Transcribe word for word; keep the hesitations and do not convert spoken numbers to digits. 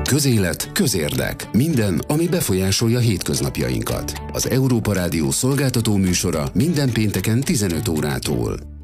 Közélet, közérdek. Minden, ami befolyásolja hétköznapjainkat. Az Európa Rádió szolgáltató műsora minden pénteken tizenöt órától.